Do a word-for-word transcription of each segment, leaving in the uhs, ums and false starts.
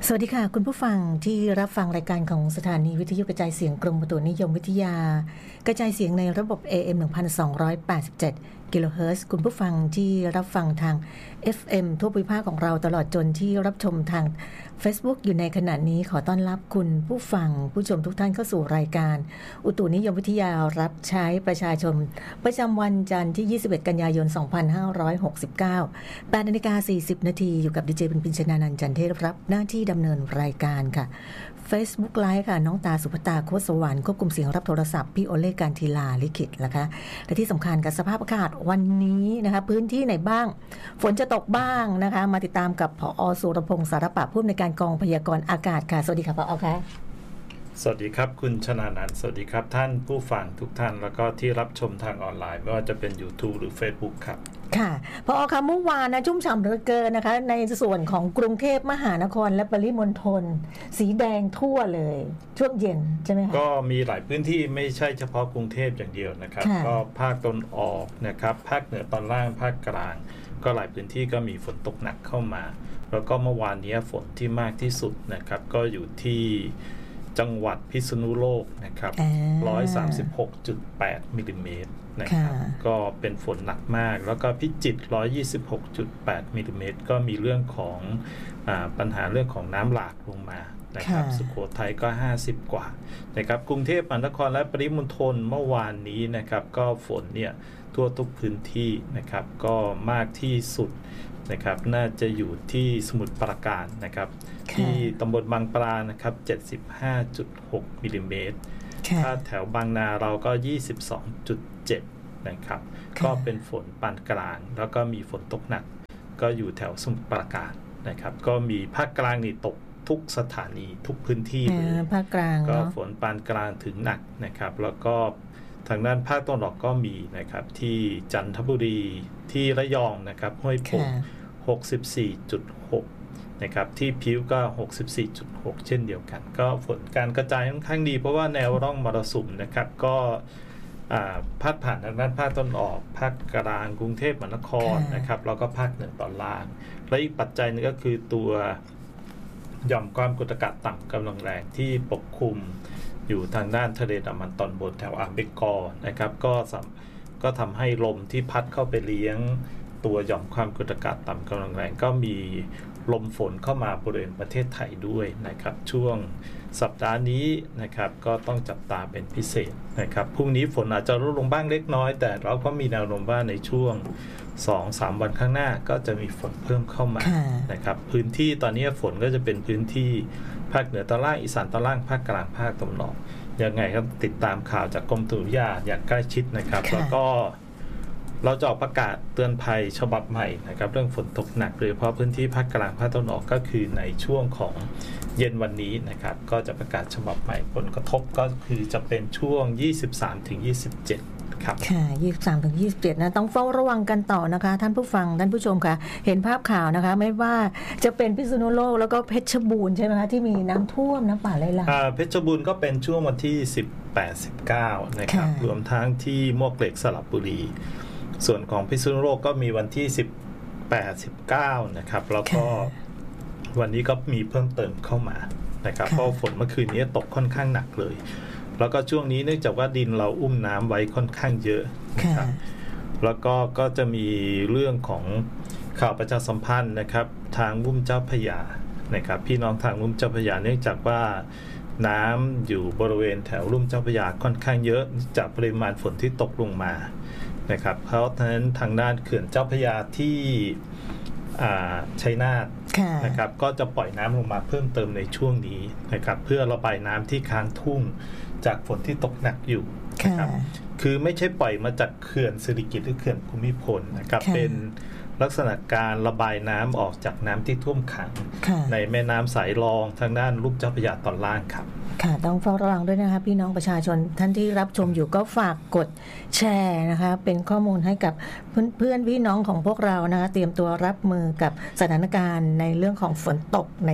สวัสดีค่ะคุณผู้ฟังที่รับฟังรายการของสถานีวิทยุกระจายเสียงกรมอุตุนิยมวิทยากระจายเสียงในระบบ เอ เอ็ม หนึ่งพันสองร้อยแปดสิบเจ็ด กิโลเฮิรตซ์คุณผู้ฟังที่รับฟังทาง เอฟ เอ็ม ทั่วภูมิภาคของเราตลอดจนที่รับชมทาง Facebook อยู่ในขณะนี้ขอต้อนรับคุณผู้ฟังผู้ชมทุกท่านเข้าสู่รายการอุตุนิยมวิทยารับใช้ประชาชนประจำวันจันทร์ที่ยี่สิบเอ็ดกันยายนสองพันห้าร้อยหกสิบเก้า แปดนาฬิกาสี่สิบนาทีอยู่กับดีเจปินปินชนานันท์จันเทพรับหน้าที่ดำเนินรายการค่ะ Facebook Live ค่ะน้องตาสุภตาโคตรสวรรค์ควบคุมเสียงรับโทรศัพท์พี่โอเล่การทีลาลิขิตนะคะและที่สำคัญกับสภาพอากาศวันนี้นะคะพื้นที่ไหนบ้างฝนจะตกบ้างนะคะมาติดตามกับผอ.สุรพงษ์สารปะผู้อำนวยการกองพยากรณ์อากาศค่ะสวัสดีค่ะผอ.ค่ะสวัสดีครับคุณชนานันท์สวัสดีครับท่านผู้ฟังทุกท่านแล้วก็ที่รับชมทางออนไลน์ไม่ว่าจะเป็น YouTube หรือ Facebook ครับค่ะผอ.ค่ะเมื่อวานนะชุ่มฉ่ำเหลือเกินนะคะในส่วนของกรุงเทพมหานครและปริมณฑลสีแดงทั่วเลยช่วงเย็นใช่ไหมคะก็มีหลายพื้นที่ไม่ใช่เฉพาะกรุงเทพอย่างเดียวนะครับก็ภาคตะวันออกนะครับภาคเหนือตอนล่างภาคกลางก็หลายพื้นที่ก็มีฝนตกหนักเข้ามาแล้วก็เมื่อวานนี้ฝนที่มากที่สุดนะครับก็อยู่ที่จังหวัดพิษณุโลกนะครับ หนึ่งร้อยสามสิบหกจุดแปด มิลลิเมตรนะครับก็เป็นฝนหนักมากแล้วก็พิจิตร หนึ่งร้อยยี่สิบหกจุดแปด มิลลิเมตรก็มีเรื่องของอ่าปัญหาเรื่องของน้ำหลากลงมานะครับสุโขทัยก็ห้าสิบกว่านะครับกรุงเทพมหานครและปริมณฑลเมื่อวานนี้นะครับก็ฝนเนี่ยทั่วทุกพื้นที่นะครับก็มากที่สุดนะครับน่าจะอยู่ที่สมุทรปราการนะครับที่ตำบลบางปลานะครับ เจ็ดสิบห้าจุดหก มิลลิเมตรถ้าแถวบางนาเราก็ ยี่สิบสองจุดเจ็ด นะครับก็เป็นฝนปานกลางแล้วก็มีฝนตกหนักก็อยู่แถวสมุทรปราการนะครับก็มีภาคกลางนี่ตกทุกสถานีทุกพื้นที่เลยภาคกลางก็ฝนปานกลางถึงหนักนะครับแล้วก็ทางด้านภาคตะวันออกก็มีนะครับที่จันทบุรีที่ระยองนะครับห้วยโป่ง หกสิบสี่จุดหก นะครับที่พิ้วก็ หกสิบสี่จุดหก เช่นเดียวกันก็ฝนการกระจายค่อนข้างดีเพราะว่าแนวร่องมรสุมนะครับก็พาดผ่านทางด้านภาคตะวันออกภาคกลางกรุงเทพมหานครนะครับแล้วก็ภาคเหนือตอนล่างและอีกปัจจัยนึงก็คือตัวหย่อมความกดอากาศต่ำกำลังแรงที่ปกคลุมอยู่ทางด้านทะเลอันดามันตอนบนแถวอ่าวเบงกอลนะครับก็ก็ทำให้ลมที่พัดเข้าไปเลี้ยงตัวหย่อมความกดอากาศต่ำกำลังแรงก็มีลมฝนเข้ามาบริเวณประเทศไทยด้วยนะครับช่วงสัปดาห์นี้นะครับก็ต้องจับตาเป็นพิเศษนะครับพรุ่งนี้ฝนอาจจะลดลงบ้างเล็กน้อยแต่เราก็มีแนวโน้มว่าในช่วง สองถึงสาม วันข้างหน้าก็จะมีฝนเพิ่มเข้ามานะครับพื้นที่ตอนนี้ฝนก็จะเป็นพื้นที่ภาคเหนือตอนล่างอีสานตอนล่างภาคกลางภาคตะวันออกยังไงครับติดตามข่าวจากกรมอุตุนิยมวิทยาอย่างใกล้ชิดนะครับแล้วก็เราจะออกประกาศเตือนภัยฉบับใหม่นะครับเรื่องฝนตกหนักโดยเฉพาะพื้นที่ภาคกลางภาคตะวันออกก็คือในช่วงของเย็นวันนี้นะครับก็จะประกาศฉบับใหม่ผลกระทบก็คือจะเป็นช่วง ยี่สิบสามถึงยี่สิบเจ็ด ครับค่ะ ยี่สิบสามถึงยี่สิบเจ็ด นะต้องเฝ้าระวังกันต่อนะคะท่านผู้ฟังท่านผู้ชมค่ะเห็นภาพข่าวนะคะไม่ว่าจะเป็นพิษณุโลกแล้วก็เพชรบูรณ์ใช่ไหมคะที่มีน้ำท่วมน้ำป่าไหลหลากเพชรบูรณ์ก็เป็นช่วงวันที่สิบแปด สิบเก้านะครับรวมทั้งที่มวกเหล็กสระบุรีส่วนของพิษณุโลกก็มีวันที่สิบแปด สิบเก้านะครับแล้วก็วันนี้ก็มีเพิ่มเติมเข้ามานะครับเพราะฝนเมื่อคืนนี้ตกค่อนข้างหนักเลยแล้วก็ช่วงนี้เนื่องจากว่าดินเราอุ้มน้ำไว้ค่อนข้างเยอะนะครับแล้วก็ก็จะมีเรื่องของข่าวประชาสัมพันธ์นะครับทางลุ่มเจ้าพระยานะครับพี่น้องทางลุ่มเจ้าพระยาเนื่องจากว่าน้ำอยู่บริเวณแถวลุ่มเจ้าพระยาค่อนข้างเยอะจากปริมาณฝนที่ตกลงมานะครับเพราะฉะนั้นทางด้านเขื่อนเจ้าพระยาที่ชัยนาทนะครับก็จะปล่อยน้ำลงมาเพิ่มเติมในช่วงนี้นะครับเพื่อระบายน้ำที่ค้างทุ่งจากฝนที่ตกหนักอยู่นะครับคือไม่ใช่ปล่อยมาจากเขื่อนสิริกิติ์หรือเขื่อนภูมิพลนะครับเป็นลักษณะการระบายน้ำออกจากน้ำที่ท่วมขังในแม่น้ำสายรองทางด้านลุ่มเจ้าพระยาตอนล่างครับค่ะต้องเฝ้าระวังด้วยนะคะพี่น้องประชาชนท่านที่รับชมอยู่ก็ฝากกดแชร์นะคะเป็นข้อมูลให้กับเพื่อนพี่น้องของพวกเรานะคะเตรียมตัวรับมือกับสถานการณ์ในเรื่องของฝนตกใน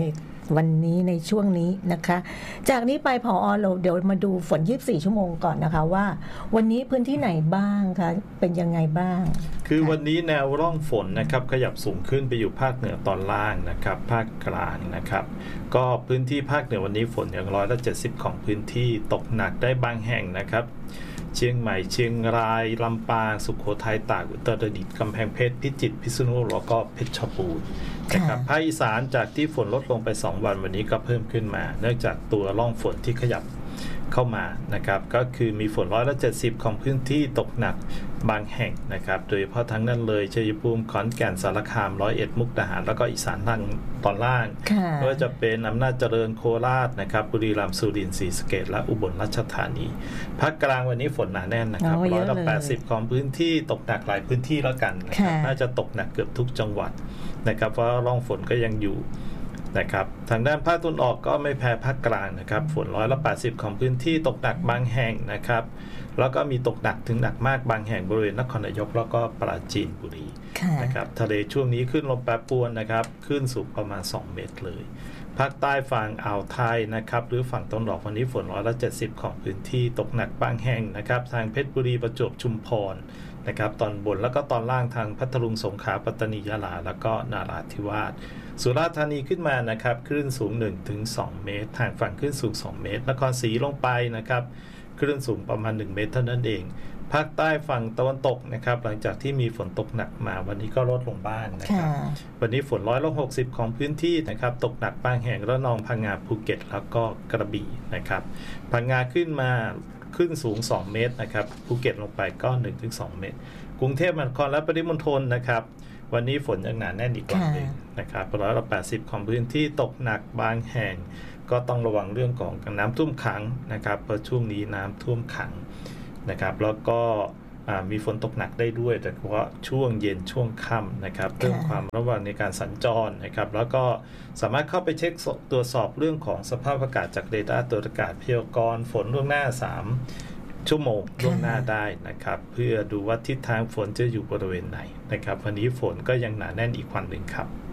วันนี้ในช่วงนี้นะคะจากนี้ไปผอ.เราเดี๋ยวมาดูฝนยี่สิบสี่ชั่วโมงก่อนนะคะว่าวันนี้พื้นที่ไหนบ้างคะเป็นยังไงบ้างคือวันนี้แนวร่องฝนนะครับขยับสูงขึ้นไปอยู่ภาคเหนือตอนล่างนะครับภาคกลางนะครับก็พื้นที่ภาคเหนือวันนี้ฝนอย่างร้อยละเจ็ดสิบของพื้นที่ตกหนักได้บางแห่งนะครับเชียงใหม่เชียงรายลำปางสุโขทัยตากอุตรดิตถ์กำแพงเพชรพิจิตรพิษณุโลกแล้วก็เพชรบูรณ์นะครับภาคอีสานจากที่ฝนลดลงไปสองวันวันนี้ก็เพิ่มขึ้นมาเนื่องจากตัวร่องฝนที่ขยับเข้ามานะครับก็คือมีฝนร้อยละเจ็ดสิบของพื้นที่ตกหนักบางแห่งนะครับโดยเฉพาะทั้งนั้นเลยชัยภูมิขอนแก่นสารคามร้อยเอ็ดมุกดาหารแล้วก็อีสานทางตอนล่างไม่ว่าจะเป็นอำนาจเจริญโคราชนะครับบุรีรัมย์สุรินทร์ศรีสะเกษและอุบลราชธานีภาคกลางวันนี้ฝนหนาแน่นนะครับร้อยละแปดสิบของพื้นที่ตกหนักหลายพื้นที่แล้วกันนะครับน่าจะตกหนักเกือบทุกจังหวัดนะครับเพราะร่องฝนก็ยังอยู่นะครับทางด้านภาคตะวันออกก็ไม่แพ้ภาคกลางนะครับฝนร้อยละแปดสิบของพื้นที่ตกหนักบางแห่งนะครับแล้วก็มีตกหนักถึงหนักมากบางแห่งบริเวณนครนายกแล้วก็ปราจีนบุรีนะครับทะเลช่วงนี้ขึ้นลมแปรปรวนนะครับขึ้นสูงประมาณสองเมตรเลยภาคใต้ฝั่งอ่าวไทยนะครับหรือฝั่งตะวันออกวันนี้ฝนร้อยละเจ็ดสิบของพื้นที่ตกหนักบางแห่งนะครับทางเพชรบุรีประจวบชุมพรนะครับตอนบนแล้วก็ตอนล่างทางพัทลุงสงขลาปัตตานียะลาแล้วก็นาราธิวาสสุราษฎร์ธานีขึ้นมานะครับคลื่นสูง หนึ่งถึงสอง เมตรทางฝั่งคลื่นสูงสองเมตรนครศรีลงไปนะครับคลื่นสูงประมาณหนึ่งเมตรเท่านั้นเองภาคใต้ฝั่งตะวันตกนะครับหลังจากที่มีฝนตกหนักมาวันนี้ก็ลดลงบ้าง น, นะครับวันนี้ฝนร้อยละหกสิบของพื้นที่นะครับตกหนักบางแห่งระนองพังงาภูเก็ตแล้วก็กระบี่นะครับพังงาขึ้นมาขึ้นสูงสองเมตรนะครับภูเก็ตลงไปก็ หนึ่งถึงสอง เมตรกรุงเทพมหานครและปริมณฑลนะครับวันนี้ฝนยังหนาแน่นอีกวันหนึ่งนะครับร้อยละแปดสิบของพื้นที่ตกหนักบางแห่งก็ต้องระวังเรื่องของน้ำท่วมขังนะครับเพราะช่วงนี้น้ำท่วมขังนะครับแล้วก็มีฝนตกหนักได้ด้วยแต่เฉพาะช่วงเย็นช่วงค่ำนะครับเพิ่มความระวังในการสัญจรนะครับแล้วก็สามารถเข้าไปเช็คตรวจสอบเรื่องของสภาพอากาศจากเรดาร์ตรวจอากาศพยากรณ์ฝนล่วงหน้าสามชั่วโมงล่วงหน้าได้นะครับเพื่อดูว่าทิศทางฝนจะอยู่บริเวณไหนนะครับวันนี้ฝนก็ยังหนาแน่นอีกวันหนึ่งครับ